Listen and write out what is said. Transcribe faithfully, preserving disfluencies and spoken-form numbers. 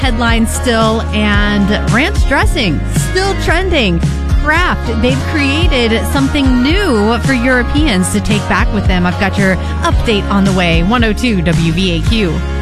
headlines still, and ranch dressing still trending. Kraft, they've created something new for Europeans to take back with them. I've got your update on the way. one oh two W V A Q.